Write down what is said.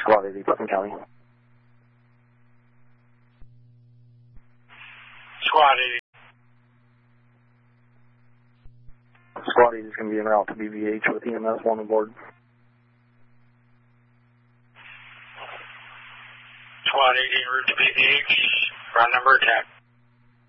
Squad 80, Putnam County. Squad 80. Squad 80 is going to be en route to BVH with EMS 1 aboard. Squad 80 en route to BVH. Ground number attack.